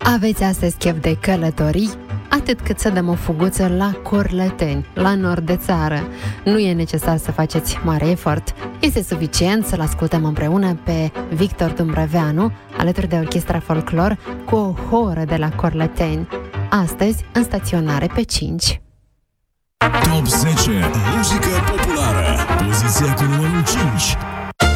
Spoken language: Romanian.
Aveți astăzi chef de călătorii? Atât cât să dăm o fuguță la Corlăteni, la nord de țară. Nu e necesar să faceți mare efort. Este suficient să-l ascultăm împreună pe Victor Dumbrăveanu, alături de Orchestra Folklor, cu o horă de la Corlăteni. Astăzi, în staționare pe 5. Top 10 muzică populară. Poziția cu numărul 5.